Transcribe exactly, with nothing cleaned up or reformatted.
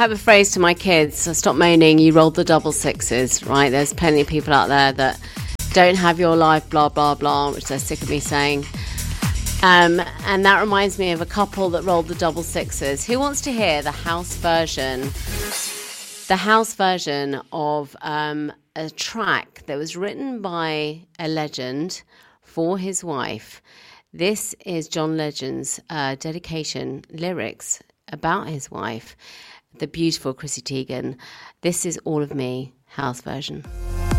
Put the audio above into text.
have a phrase to my kids: so stop moaning, you rolled the double sixes, right? There's plenty of people out there that don't have your life, blah, blah, blah, which they're sick of me saying. Um, and that reminds me of a couple that rolled the double sixes. Who wants to hear the house version, the house version of um, a track that was written by a legend for his wife? This is John Legend's uh, dedication lyrics about his wife, the beautiful Chrissy Teigen. This is All of Me, house version.